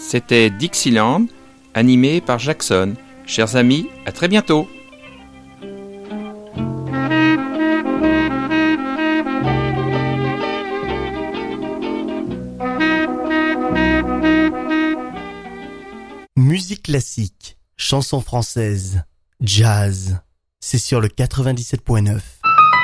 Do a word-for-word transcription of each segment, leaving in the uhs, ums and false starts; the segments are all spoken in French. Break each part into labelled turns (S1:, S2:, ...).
S1: C'était Dixieland, animé par Jackson. Chers amis, à très bientôt.
S2: Musique classique, chansons françaises, jazz, c'est sur le quatre-vingt-dix-sept point neuf.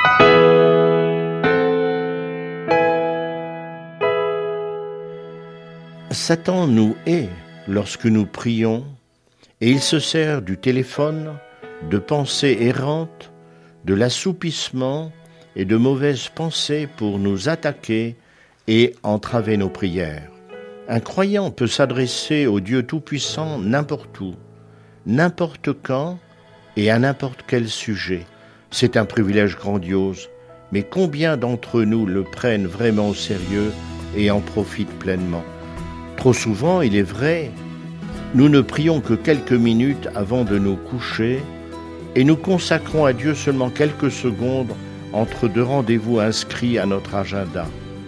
S3: Satan nous hait lorsque nous prions et il se sert du téléphone, de pensées errantes, de l'assoupissement et de mauvaises pensées pour nous attaquer et entraver nos prières. Un croyant peut s'adresser au Dieu Tout-Puissant n'importe où, n'importe quand et à n'importe quel sujet. C'est un privilège grandiose, mais combien d'entre nous le prennent vraiment au sérieux et en profitent pleinement ? Trop souvent, il est vrai, nous ne prions que quelques minutes avant de nous coucher et nous consacrons à Dieu seulement quelques secondes entre deux rendez-vous inscrits à notre agenda.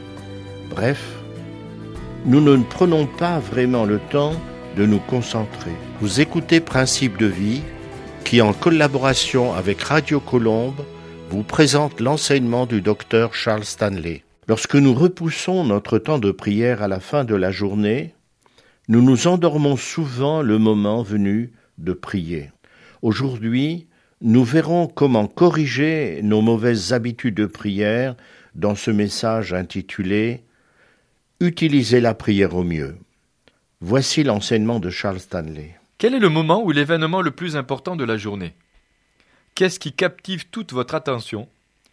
S3: Bref, nous ne prenons pas vraiment le temps de nous concentrer. Vous écoutez Principe de vie, qui en collaboration avec Radio Colombe vous présente l'enseignement du docteur Charles Stanley. Lorsque nous repoussons notre temps de prière à la fin de la journée, nous nous endormons souvent le moment venu de prier. Aujourd'hui, nous verrons comment corriger nos mauvaises habitudes de prière dans ce message intitulé « Utilisez la prière au mieux ». Voici l'enseignement de Charles Stanley.
S4: Quel est le moment ou l'événement le plus important de la journée ? Qu'est-ce qui captive toute votre attention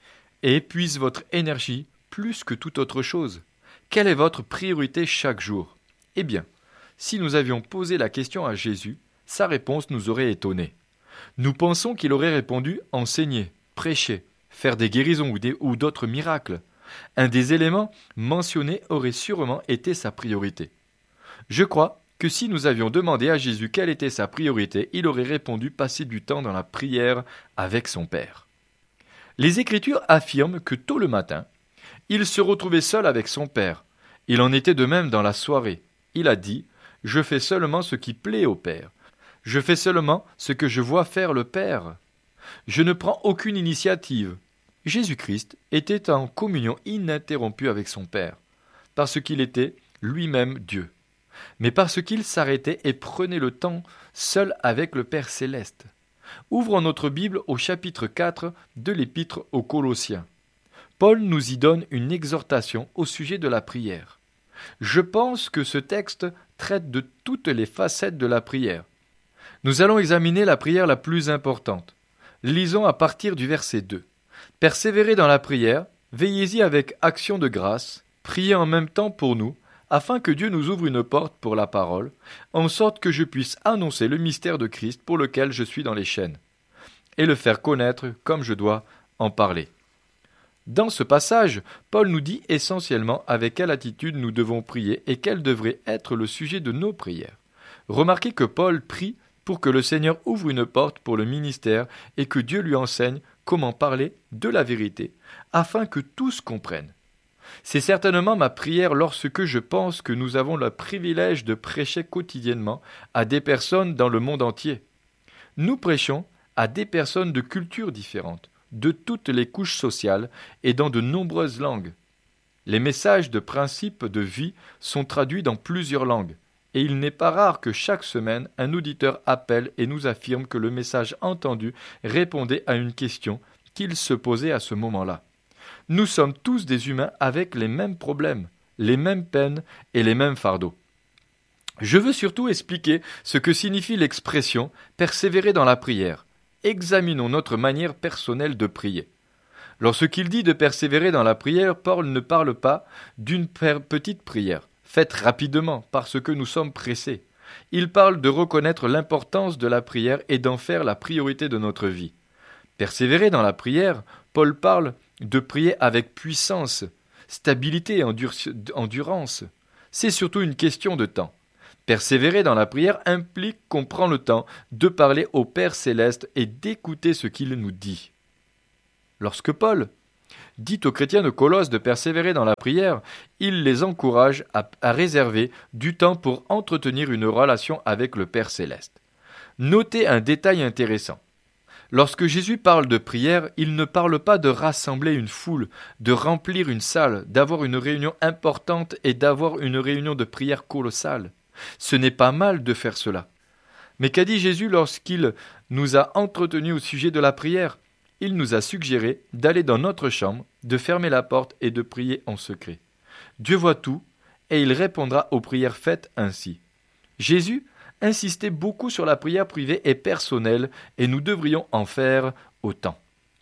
S4: et épuise votre énergie plus que toute autre chose ? Quelle est votre priorité chaque jour ? Eh bien, si nous avions posé la question à Jésus, sa réponse nous aurait étonnés. Nous pensons qu'il aurait répondu « enseigner, prêcher, faire des guérisons ou, des, ou d'autres miracles ». Un des éléments mentionnés aurait sûrement été sa priorité. Je crois que si nous avions demandé à Jésus quelle était sa priorité, il aurait répondu « passer du temps dans la prière avec son Père ». Les Écritures affirment que tôt le matin, il se retrouvait seul avec son Père. Il en était de même dans la soirée. Il a dit « Je fais seulement ce qui plaît au Père. Je fais seulement ce que je vois faire le Père. Je ne prends aucune initiative. » Jésus-Christ était en communion ininterrompue avec son Père, parce qu'il était lui-même Dieu, mais parce qu'il s'arrêtait et prenait le temps seul avec le Père céleste. Ouvrons notre Bible au chapitre quatre de l'Épître aux Colossiens. Paul nous y donne une exhortation au sujet de la prière. Je pense que ce texte traite de toutes les facettes de la prière. Nous allons examiner la prière la plus importante. Lisons à partir du verset deux. « Persévérez dans la prière, veillez-y avec action de grâce, priez en même temps pour nous, afin que Dieu nous ouvre une porte pour la parole, en sorte que je puisse annoncer le mystère de Christ pour lequel je suis dans les chaînes, et le faire connaître comme je dois en parler. » Dans ce passage, Paul nous dit essentiellement avec quelle attitude nous devons prier et quel devrait être le sujet de nos prières. Remarquez que Paul prie pour que le Seigneur ouvre une porte pour le ministère et que Dieu lui enseigne comment parler de la vérité, afin que tous comprennent. C'est certainement ma prière lorsque je pense que nous avons le privilège de prêcher quotidiennement à des personnes dans le monde entier. Nous prêchons à des personnes de cultures différentes, de toutes les couches sociales et dans de nombreuses langues. Les messages de principes de vie sont traduits dans plusieurs langues, et il n'est pas rare que chaque semaine, un auditeur appelle et nous affirme que le message entendu répondait à une question qu'il se posait à ce moment-là. Nous sommes tous des humains avec les mêmes problèmes, les mêmes peines et les mêmes fardeaux. Je veux surtout expliquer ce que signifie l'expression « persévérer dans la prière ». Examinons notre manière personnelle de prier. Lorsqu'il dit de persévérer dans la prière, Paul ne parle pas d'une petite prière, faite rapidement parce que nous sommes pressés. Il parle de reconnaître l'importance de la prière et d'en faire la priorité de notre vie. Persévérer dans la prière, Paul parle de prier avec puissance, stabilité et endur- endurance. C'est surtout une question de temps. Persévérer dans la prière implique qu'on prend le temps de parler au Père céleste et d'écouter ce qu'il nous dit. Lorsque Paul dit aux chrétiens de Colosse de persévérer dans la prière, il les encourage à, à réserver du temps pour entretenir une relation avec le Père céleste. Notez un détail intéressant. Lorsque Jésus parle de prière, il ne parle pas de rassembler une foule, de remplir une salle, d'avoir une réunion importante et d'avoir une réunion de prière colossale. Ce n'est pas mal de faire cela. Mais qu'a dit Jésus lorsqu'il nous a entretenus au sujet de la prière ? Il nous a suggéré d'aller dans notre chambre, de fermer la porte et de prier en secret. Dieu voit tout et il répondra aux prières faites ainsi. Jésus insistait beaucoup sur la prière privée et personnelle et nous devrions en faire autant.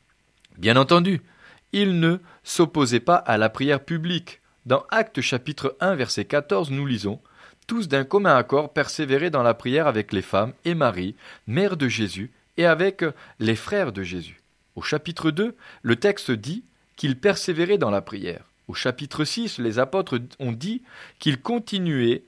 S4: Bien entendu, il ne s'opposait pas à la prière publique. Dans Actes chapitre un verset quatorze, nous lisons « Tous d'un commun accord persévéraient dans la prière avec les femmes et Marie, mère de Jésus, et avec les frères de Jésus. » Au chapitre deux, le texte dit qu'ils persévéraient dans la prière. Au chapitre six, les apôtres ont dit qu'ils continueraient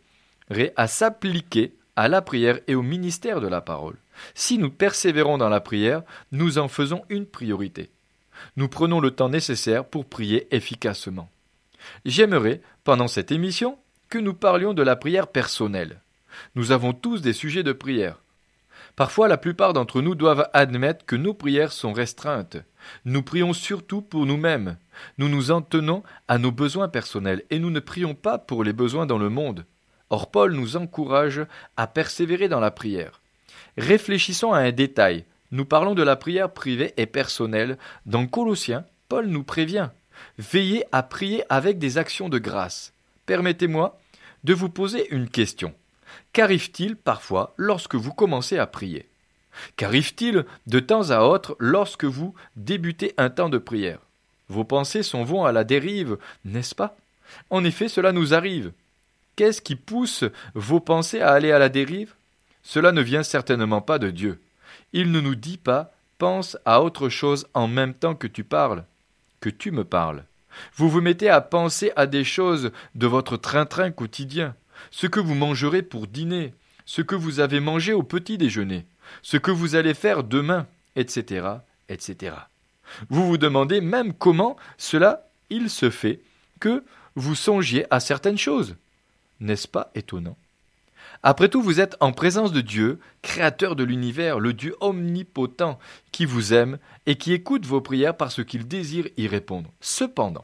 S4: à s'appliquer à la prière et au ministère de la parole. Si nous persévérons dans la prière, nous en faisons une priorité. Nous prenons le temps nécessaire pour prier efficacement. J'aimerais, pendant cette émission, que nous parlions de la prière personnelle. Nous avons tous des sujets de prière. Parfois, la plupart d'entre nous doivent admettre que nos prières sont restreintes. Nous prions surtout pour nous-mêmes. Nous nous en tenons à nos besoins personnels et nous ne prions pas pour les besoins dans le monde. Or, Paul nous encourage à persévérer dans la prière. Réfléchissons à un détail. Nous parlons de la prière privée et personnelle. Dans Colossiens, Paul nous prévient. Veillez à prier avec des actions de grâce. Permettez-moi de vous poser une question. Qu'arrive-t-il parfois lorsque vous commencez à prier ? Qu'arrive-t-il de temps à autre lorsque vous débutez un temps de prière ? Vos pensées s'en vont à la dérive, n'est-ce pas ? En effet, cela nous arrive. Qu'est-ce qui pousse vos pensées à aller à la dérive ? Cela ne vient certainement pas de Dieu. Il ne nous dit pas « pense à autre chose en même temps que tu parles, que tu me parles ». Vous vous mettez à penser à des choses de votre train-train quotidien. Ce que vous mangerez pour dîner, ce que vous avez mangé au petit déjeuner, ce que vous allez faire demain, et cetera, et cetera. Vous vous demandez même comment cela, il se fait que vous songiez à certaines choses. N'est-ce pas étonnant ? Après tout, vous êtes en présence de Dieu, créateur de l'univers, le Dieu omnipotent, qui vous aime et qui écoute vos prières parce qu'il désire y répondre. Cependant,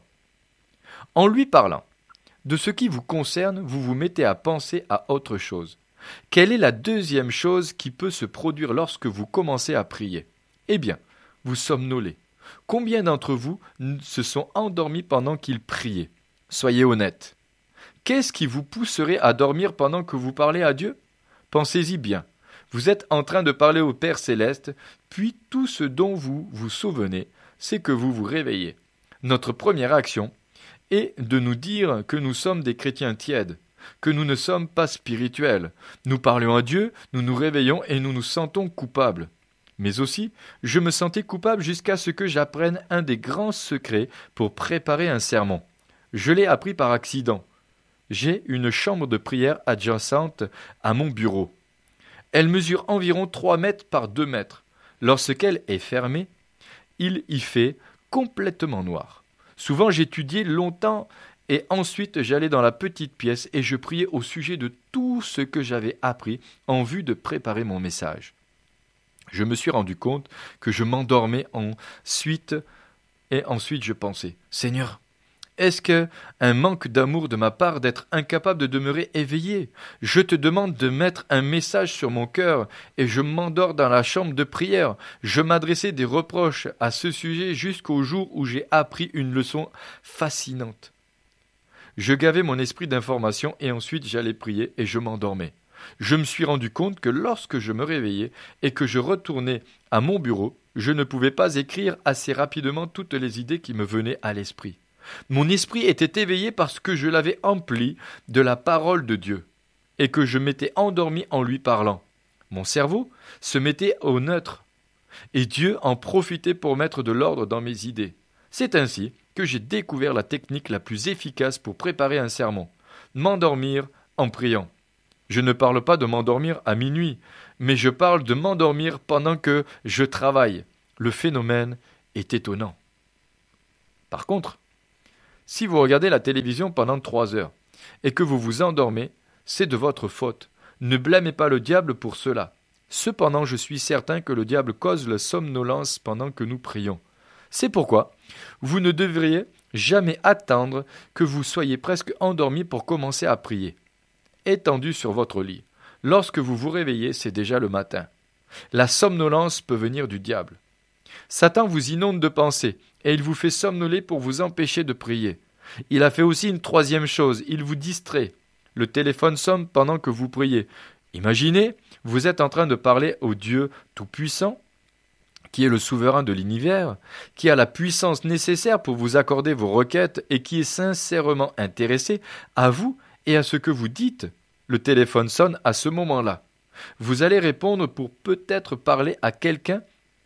S4: en lui parlant, de ce qui vous concerne, vous vous mettez à penser à autre chose. Quelle est la deuxième chose qui peut se produire lorsque vous commencez à prier ? Eh bien, vous somnolez. Combien d'entre vous se sont endormis pendant qu'ils priaient ? Soyez honnêtes. Qu'est-ce qui vous pousserait à dormir pendant que vous parlez à Dieu ? Pensez-y bien. Vous êtes en train de parler au Père céleste, puis tout ce dont vous vous souvenez, c'est que vous vous réveillez. Notre première action est de nous dire que nous sommes des chrétiens tièdes, que nous ne sommes pas spirituels. Nous parlons à Dieu, nous nous réveillons et nous nous sentons coupables. Mais aussi, je me sentais coupable jusqu'à ce que j'apprenne un des grands secrets pour préparer un sermon. Je l'ai appris par accident. J'ai une chambre de prière adjacente à mon bureau. Elle mesure environ trois mètres par deux mètres. Lorsqu'elle est fermée, il y fait complètement noir. Souvent j'étudiais longtemps et ensuite j'allais dans la petite pièce et je priais au sujet de tout ce que j'avais appris en vue de préparer mon message. Je me suis rendu compte que je m'endormais ensuite et ensuite je pensais « Seigneur, est-ce qu'un manque d'amour de ma part d'être incapable de demeurer éveillé ? Je te demande de mettre un message sur mon cœur et je m'endors dans la chambre de prière. Je m'adressais des reproches à ce sujet jusqu'au jour où j'ai appris une leçon fascinante. Je gavais mon esprit d'information et ensuite j'allais prier et je m'endormais. Je me suis rendu compte que lorsque je me réveillais et que je retournais à mon bureau, je ne pouvais pas écrire assez rapidement toutes les idées qui me venaient à l'esprit. Mon esprit était éveillé parce que je l'avais empli de la parole de Dieu et que je m'étais endormi en lui parlant. Mon cerveau se mettait au neutre et Dieu en profitait pour mettre de l'ordre dans mes idées. C'est ainsi que j'ai découvert la technique la plus efficace pour préparer un sermon, m'endormir en priant. Je ne parle pas de m'endormir à minuit, mais je parle de m'endormir pendant que je travaille. Le phénomène est étonnant. Par contre, si vous regardez la télévision pendant trois heures et que vous vous endormez, c'est de votre faute. Ne blâmez pas le diable pour cela. Cependant, je suis certain que le diable cause la somnolence pendant que nous prions. C'est pourquoi vous ne devriez jamais attendre que vous soyez presque endormi pour commencer à prier. Étendu sur votre lit, lorsque vous vous réveillez, c'est déjà le matin. La somnolence peut venir du diable. Satan vous inonde de pensées et il vous fait somnoler pour vous empêcher de prier. Il a fait aussi une troisième chose, il vous distrait. Le téléphone sonne pendant que vous priez. Imaginez, vous êtes en train de parler au Dieu Tout-Puissant, qui est le souverain de l'univers, qui a la puissance nécessaire pour vous accorder vos requêtes et qui est sincèrement intéressé à vous et à ce que vous dites. Le téléphone sonne à ce moment-là. Vous allez répondre pour peut-être parler à quelqu'un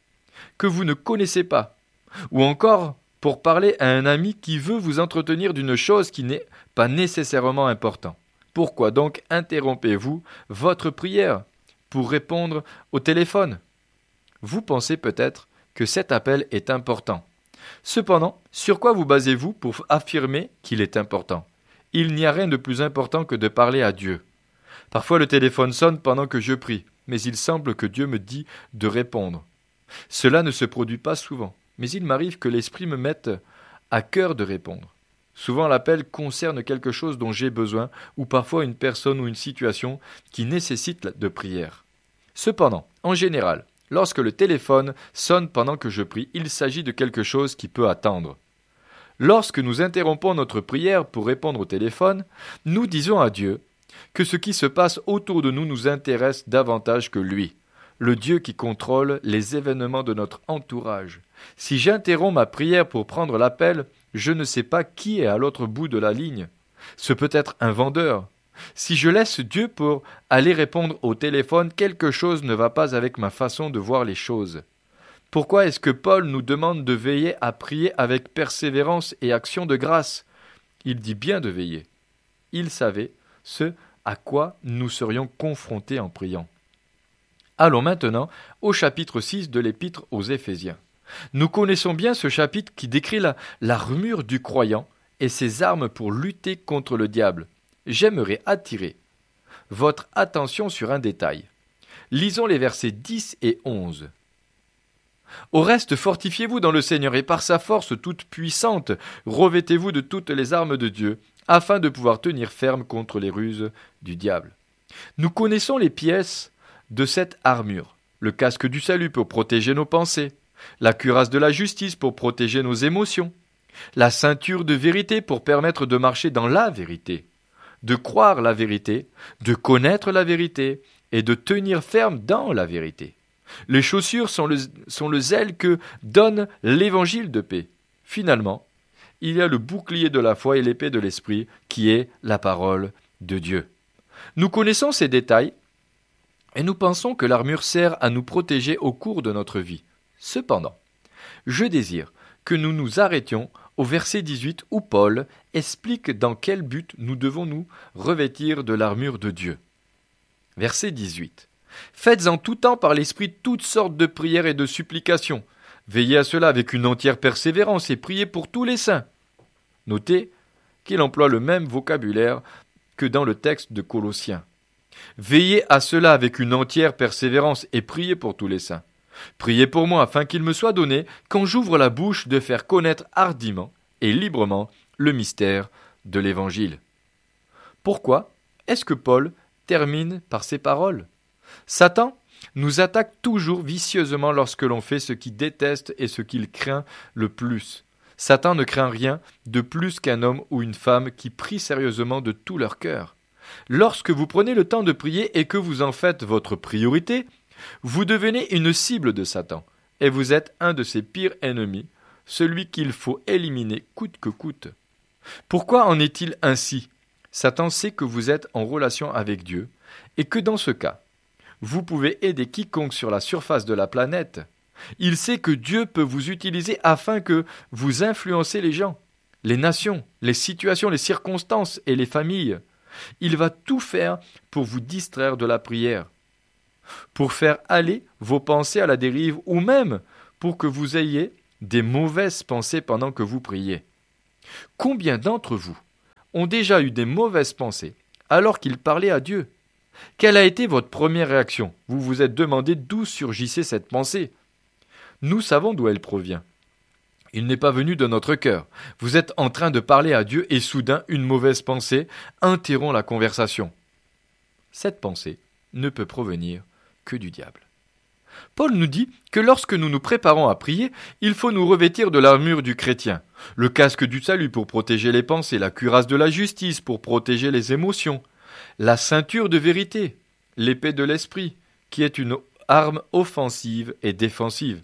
S4: que vous ne connaissez pas, ou encore pour parler à un ami qui veut vous entretenir d'une chose qui n'est pas nécessairement importante. Pourquoi donc interrompez-vous votre prière pour répondre au téléphone ? Vous pensez peut-être que cet appel est important. Cependant, sur quoi vous basez-vous pour affirmer qu'il est important ? Il n'y a rien de plus important que de parler à Dieu. Parfois le téléphone sonne pendant que je prie, mais il semble que Dieu me dit de répondre. Cela ne se produit pas souvent, mais il m'arrive que l'Esprit me mette à cœur de répondre. Souvent l'appel concerne quelque chose dont j'ai besoin, ou parfois une personne ou une situation qui nécessite de prière. Cependant, en général, lorsque le téléphone sonne pendant que je prie, il s'agit de quelque chose qui peut attendre. Lorsque nous interrompons notre prière pour répondre au téléphone, nous disons à Dieu que ce qui se passe autour de nous nous intéresse davantage que lui, le Dieu qui contrôle les événements de notre entourage. Si j'interromps ma prière pour prendre l'appel, je ne sais pas qui est à l'autre bout de la ligne. Ce peut être un vendeur. Si je laisse Dieu pour aller répondre au téléphone, quelque chose ne va pas avec ma façon de voir les choses. Pourquoi est-ce que Paul nous demande de veiller à prier avec persévérance et action de grâce ? Il dit bien de veiller. Il savait ce à quoi nous serions confrontés en priant. Allons maintenant au chapitre six de l'épître aux Éphésiens. Nous connaissons bien ce chapitre qui décrit la, l'armure du croyant et ses armes pour lutter contre le diable. J'aimerais attirer votre attention sur un détail. Lisons les versets dix et onze. « Au reste, fortifiez-vous dans le Seigneur et par sa force toute puissante, revêtez-vous de toutes les armes de Dieu, afin de pouvoir tenir ferme contre les ruses du diable. » Nous connaissons les pièces de cette armure. Le casque du salut pour protéger nos pensées, la cuirasse de la justice pour protéger nos émotions, la ceinture de vérité pour permettre de marcher dans la vérité, de croire la vérité, de connaître la vérité et de tenir ferme dans la vérité. Les chaussures sont le, sont le zèle que donne l'évangile de paix. Finalement, il y a le bouclier de la foi et l'épée de l'esprit qui est la parole de Dieu. Nous connaissons ces détails et nous pensons que l'armure sert à nous protéger au cours de notre vie. Cependant, je désire que nous nous arrêtions au verset dix-huit où Paul explique dans quel but nous devons nous revêtir de l'armure de Dieu. Verset dix-huit. « Faites en tout temps par l'Esprit toutes sortes de prières et de supplications. Veillez à cela avec une entière persévérance et priez pour tous les saints. » Notez qu'il emploie le même vocabulaire que dans le texte de Colossiens. Veillez à cela avec une entière persévérance et priez pour tous les saints. Priez pour moi afin qu'il me soit donné, quand j'ouvre la bouche, de faire connaître hardiment et librement le mystère de l'Évangile. Pourquoi est-ce que Paul termine par ces paroles ? Satan nous attaque toujours vicieusement lorsque l'on fait ce qu'il déteste et ce qu'il craint le plus. Satan ne craint rien de plus qu'un homme ou une femme qui prie sérieusement de tout leur cœur. Lorsque vous prenez le temps de prier et que vous en faites votre priorité, vous devenez une cible de Satan, et vous êtes un de ses pires ennemis, celui qu'il faut éliminer coûte que coûte. Pourquoi en est-il ainsi ? Satan sait que vous êtes en relation avec Dieu, et que dans ce cas, vous pouvez aider quiconque sur la surface de la planète. Il sait que Dieu peut vous utiliser afin que vous influencez les gens, les nations, les situations, les circonstances et les familles. Il va tout faire pour vous distraire de la prière, pour faire aller vos pensées à la dérive ou même pour que vous ayez des mauvaises pensées pendant que vous priez? Combien d'entre vous ont déjà eu des mauvaises pensées alors qu'ils parlaient à Dieu? Quelle a été votre première réaction? Vous vous êtes demandé d'où surgissait cette pensée. Nous savons d'où elle provient. Il n'est pas venu de notre cœur. Vous êtes en train de parler à Dieu et soudain une mauvaise pensée interrompt la conversation. Cette pensée ne peut provenir que du diable. Paul nous dit que lorsque nous nous préparons à prier, il faut nous revêtir de l'armure du chrétien, le casque du salut pour protéger les pensées, la cuirasse de la justice pour protéger les émotions, la ceinture de vérité, l'épée de l'esprit, qui est une arme offensive et défensive.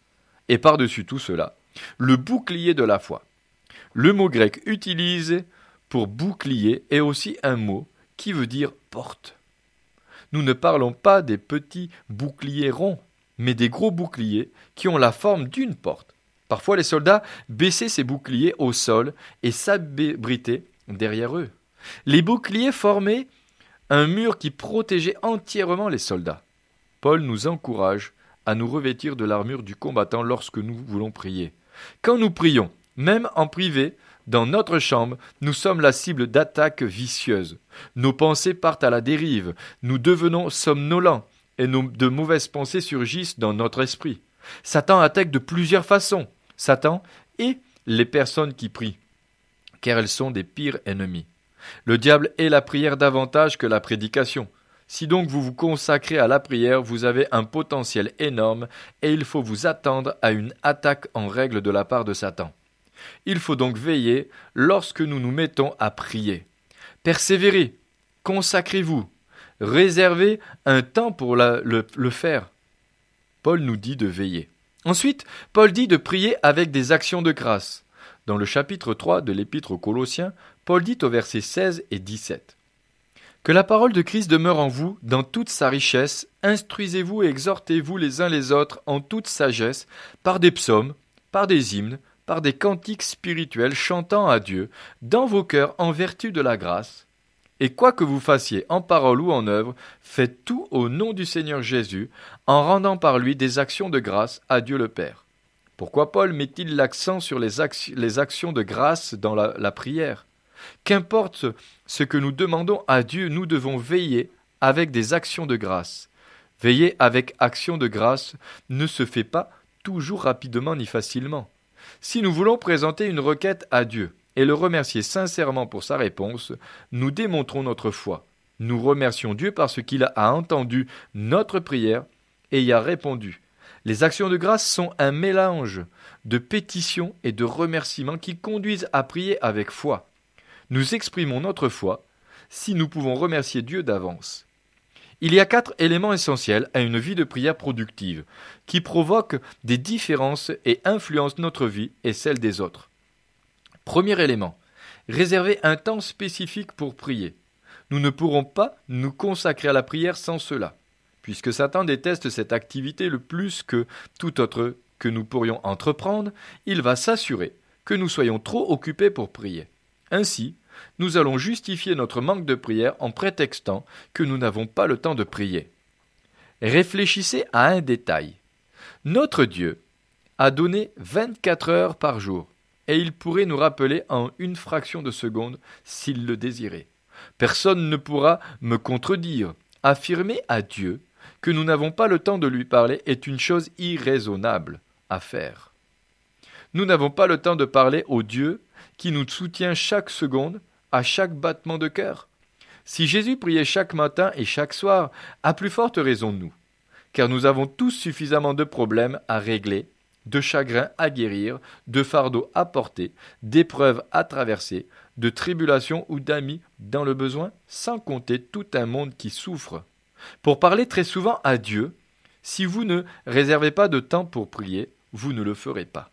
S4: Et par-dessus tout cela, le bouclier de la foi. Le mot grec utilisé pour bouclier est aussi un mot qui veut dire porte. Nous ne parlons pas des petits boucliers ronds, mais des gros boucliers qui ont la forme d'une porte. Parfois, les soldats baissaient ces boucliers au sol et s'abritaient derrière eux. Les boucliers formaient un mur qui protégeait entièrement les soldats. Paul nous encourage à nous revêtir de l'armure du combattant lorsque nous voulons prier. Quand nous prions, même en privé, dans notre chambre, nous sommes la cible d'attaques vicieuses. Nos pensées partent à la dérive, nous devenons somnolents et nos, de mauvaises pensées surgissent dans notre esprit. Satan attaque de plusieurs façons. Satan et les personnes qui prient, car elles sont des pires ennemis. Le diable hait la prière davantage que la prédication. Si donc vous vous consacrez à la prière, vous avez un potentiel énorme et il faut vous attendre à une attaque en règle de la part de Satan. Il faut donc veiller lorsque nous nous mettons à prier. Persévérez, consacrez-vous, réservez un temps pour la, le, le faire. Paul nous dit de veiller. Ensuite, Paul dit de prier avec des actions de grâce. Dans le chapitre trois de l'épître aux Colossiens, Paul dit au verset seize et dix-sept. Que la parole de Christ demeure en vous dans toute sa richesse, instruisez-vous et exhortez-vous les uns les autres en toute sagesse, par des psaumes, par des hymnes, par des cantiques spirituels chantant à Dieu, dans vos cœurs en vertu de la grâce. Et quoi que vous fassiez en parole ou en œuvre, faites tout au nom du Seigneur Jésus, en rendant par lui des actions de grâce à Dieu le Père. Pourquoi Paul met-il l'accent sur les, ac- les actions de grâce dans la, la prière? Qu'importe ce que nous demandons à Dieu, nous devons veiller avec des actions de grâce. Veiller avec action de grâce ne se fait pas toujours rapidement ni facilement. Si nous voulons présenter une requête à Dieu et le remercier sincèrement pour sa réponse, nous démontrons notre foi. Nous remercions Dieu parce qu'il a entendu notre prière et y a répondu. Les actions de grâce sont un mélange de pétitions et de remerciements qui conduisent à prier avec foi. Nous exprimons notre foi si nous pouvons remercier Dieu d'avance. Il y a quatre éléments essentiels à une vie de prière productive, qui provoquent des différences et influencent notre vie et celle des autres. Premier élément, réserver un temps spécifique pour prier. Nous ne pourrons pas nous consacrer à la prière sans cela, puisque Satan déteste cette activité le plus que tout autre que nous pourrions entreprendre, il va s'assurer que nous soyons trop occupés pour prier. Ainsi, nous allons justifier notre manque de prière en prétextant que nous n'avons pas le temps de prier. Réfléchissez à un détail. Notre Dieu a donné vingt-quatre heures par jour, et il pourrait nous rappeler en une fraction de seconde s'il le désirait. Personne ne pourra me contredire. Affirmer à Dieu que nous n'avons pas le temps de lui parler est une chose irraisonnable à faire. Nous n'avons pas le temps de parler au Dieu qui nous soutient chaque seconde, à chaque battement de cœur. Si Jésus priait chaque matin et chaque soir, à plus forte raison nous, car nous avons tous suffisamment de problèmes à régler, de chagrins à guérir, de fardeaux à porter, d'épreuves à traverser, de tribulations ou d'amis dans le besoin, sans compter tout un monde qui souffre. Pour parler très souvent à Dieu, si vous ne réservez pas de temps pour prier, vous ne le ferez pas.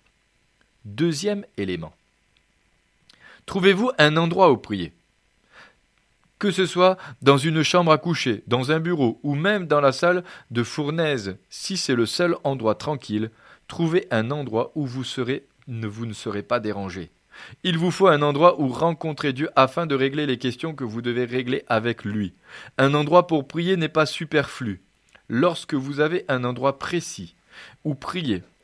S4: Deuxième élément. Trouvez-vous un endroit où prier. Que ce soit dans une chambre à coucher, dans un bureau ou même dans la salle de fournaise, si c'est le seul endroit tranquille, trouvez un endroit où vous, serez, vous ne serez pas dérangé. Il vous faut un endroit où rencontrer Dieu afin de régler les questions que vous devez régler avec lui. Un endroit pour prier n'est pas superflu. Lorsque vous avez un endroit précis où prier,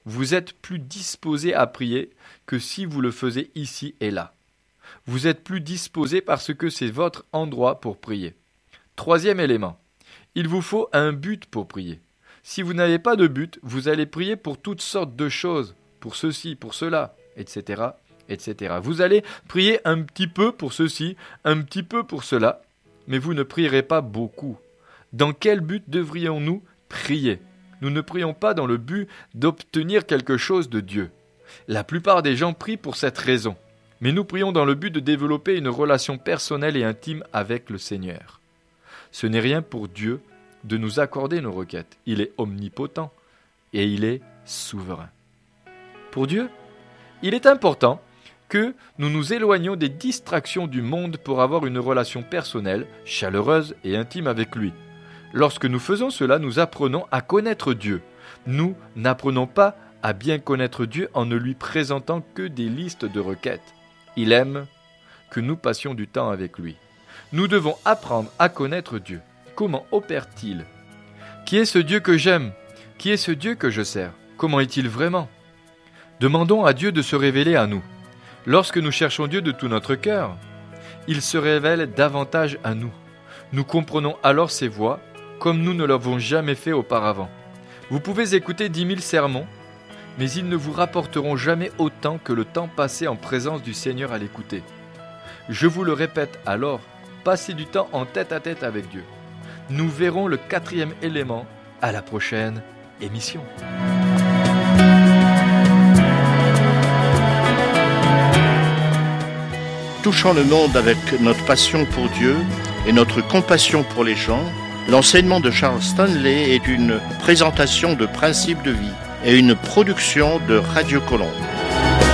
S4: vous êtes plus disposé à prier que si vous le faisiez ici et là. Vous êtes plus disposé parce que c'est votre endroit pour prier. Troisième élément, il vous faut un but pour prier. Si vous n'avez pas de but, vous allez prier pour toutes sortes de choses, pour ceci, pour cela, et cetera, et cetera. Vous allez prier un petit peu pour ceci, un petit peu pour cela, mais vous ne prierez pas beaucoup. Dans quel but devrions-nous prier ? Nous ne prions pas dans le but d'obtenir quelque chose de Dieu. La plupart des gens prient pour cette raison, mais nous prions dans le but de développer une relation personnelle et intime avec le Seigneur. Ce n'est rien pour Dieu de nous accorder nos requêtes. Il est omnipotent et il est souverain. Pour Dieu, il est important que nous nous éloignions des distractions du monde pour avoir une relation personnelle, chaleureuse et intime avec lui. Lorsque nous faisons cela, nous apprenons à connaître Dieu. Nous n'apprenons pas à bien connaître Dieu en ne lui présentant que des listes de requêtes. Il aime que nous passions du temps avec lui. Nous devons apprendre à connaître Dieu. Comment opère-t-il ? Qui est ce Dieu que j'aime ? Qui est ce Dieu que je sers ? Comment est-il vraiment ? Demandons à Dieu de se révéler à nous. Lorsque nous cherchons Dieu de tout notre cœur, il se révèle davantage à nous. Nous comprenons alors ses voies comme nous ne l'avons jamais fait auparavant. Vous pouvez écouter dix mille sermons, mais ils ne vous rapporteront jamais autant que le temps passé en présence du Seigneur à l'écouter. Je vous le répète alors, passez du temps en tête à tête avec Dieu. Nous verrons le quatrième élément à la prochaine émission.
S3: Touchant le monde avec notre passion pour Dieu et notre compassion pour les gens, l'enseignement de Charles Stanley est une présentation de principes de vie et une production de Radio Colombe.